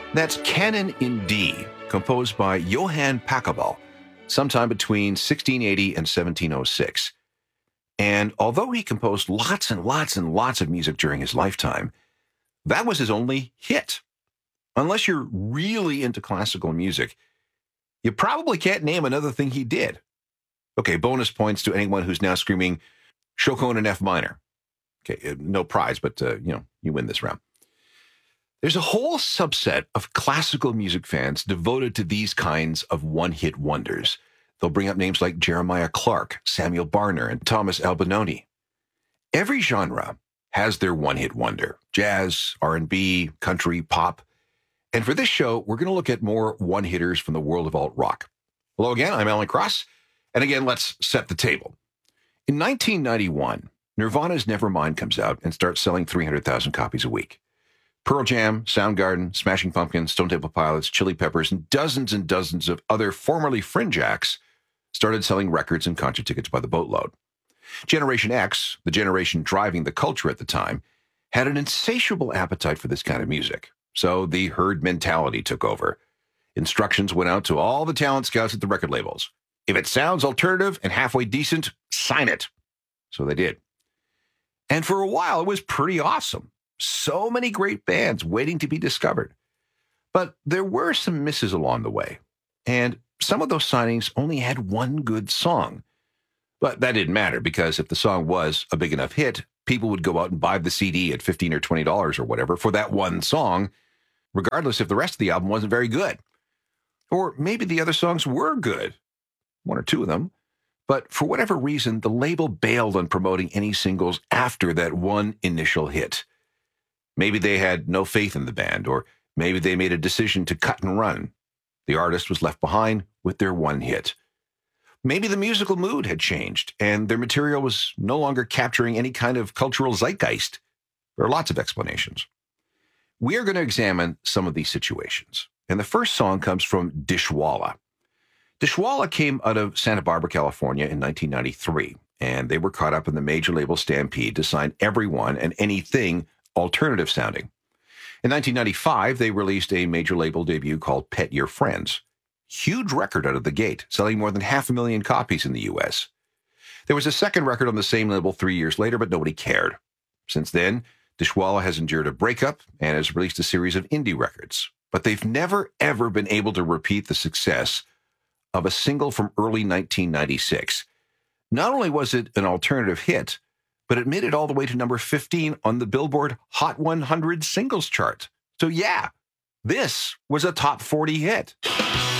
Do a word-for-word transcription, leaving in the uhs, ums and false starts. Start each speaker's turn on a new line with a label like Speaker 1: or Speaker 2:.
Speaker 1: That's Canon in D, composed by Johann Pachelbel, sometime between sixteen eighty and seventeen oh six. And although he composed lots and lots and lots of music during his lifetime, that was his only hit. Unless you're really into classical music, you probably can't name another thing he did. Okay, bonus points to anyone who's now screaming Shokonen in F minor. Okay, no prize, but, uh, you know, you win this round. There's a whole subset of classical music fans devoted to these kinds of one-hit wonders. They'll bring up names like Jeremiah Clarke, Samuel Barner, and Thomas Albinoni. Every genre has their one-hit wonder: jazz, R and B, country, pop. And for this show, we're going to look at more one-hitters from the world of alt-rock. Hello again, I'm Alan Cross. And again, let's set the table. In nineteen ninety-one, Nirvana's Nevermind comes out and starts selling three hundred thousand copies a week. Pearl Jam, Soundgarden, Smashing Pumpkins, Stone Temple Pilots, Chili Peppers, and dozens and dozens of other formerly fringe acts started selling records and concert tickets by the boatload. Generation X, the generation driving the culture at the time, had an insatiable appetite for this kind of music. So the herd mentality took over. Instructions went out to all the talent scouts at the record labels. If it sounds alternative and halfway decent, sign it. So they did. And for a while, it was pretty awesome. So many great bands waiting to be discovered. But there were some misses along the way. And some of those signings only had one good song. But that didn't matter, because if the song was a big enough hit, people would go out and buy the C D at fifteen dollars or twenty dollars or whatever for that one song, regardless if the rest of the album wasn't very good. Or maybe the other songs were good, one or two of them, but for whatever reason, the label bailed on promoting any singles after that one initial hit. Maybe they had no faith in the band, or maybe they made a decision to cut and run. The artist was left behind with their one hit. Maybe the musical mood had changed, and their material was no longer capturing any kind of cultural zeitgeist. There are lots of explanations. We are going to examine some of these situations. And the first song comes from Dishwalla. Dishwalla came out of Santa Barbara, California in nineteen ninety-three, and they were caught up in the major label stampede to sign everyone and anything alternative sounding. In nineteen ninety-five, they released a major label debut called Pet Your Friends. Huge record out of the gate, selling more than half a million copies in the U S. There was a second record on the same label three years later, but nobody cared. Since then, Dishwalla has endured a breakup and has released a series of indie records. But they've never, ever been able to repeat the success of a single from early nineteen ninety-six. Not only was it an alternative hit, but it made it all the way to number fifteen on the Billboard Hot one hundred singles chart. So yeah, this was a top forty hit.